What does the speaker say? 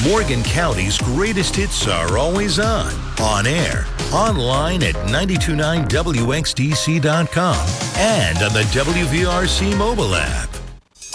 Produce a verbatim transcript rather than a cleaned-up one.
Morgan County's greatest hits are always on. On air, online at nine two nine W X D C dot com, and on the W V R C mobile app.